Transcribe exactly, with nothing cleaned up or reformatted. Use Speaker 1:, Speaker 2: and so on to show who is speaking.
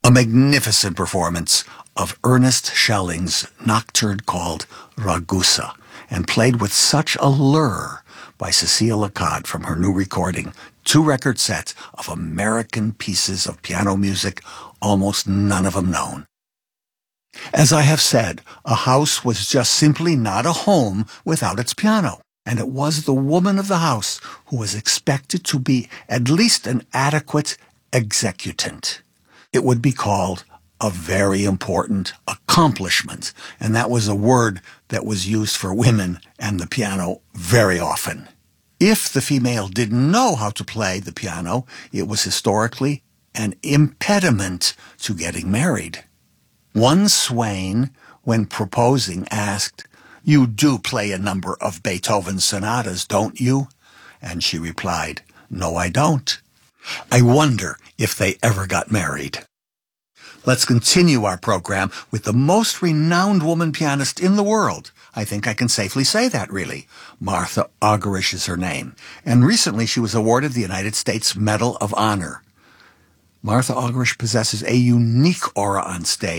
Speaker 1: A magnificent performance of Ernest Schelling's nocturne called Ragusa, and played with such allure by Cécile Lacoste from her new recording, two-record set of American pieces of piano music, almost none of them known. As I have said, a house was just simply not a home without its piano, and it was the woman of the house who was expected to be at least an adequate executant. It would be called a very important accomplishment, and that was a word that was used for women and the piano very often. If the female didn't know how to play the piano, it was historically an impediment to getting married. One swain, when proposing, asked, "You do play a number of Beethoven sonatas, don't you?" And she replied, "No, I don't." I wonder if they ever got married. Let's continue our program with the most renowned woman pianist in the world. I think I can safely say that, really. Martha Argerich is her name. And recently she was awarded the United States Medal of Honor. Martha Argerich possesses a unique aura on stage.